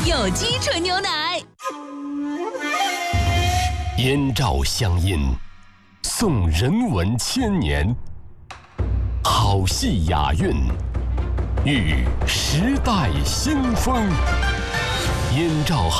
有机纯牛奶。 燕赵乡音，颂人文千年，好戏雅韵，遇时代新风。燕赵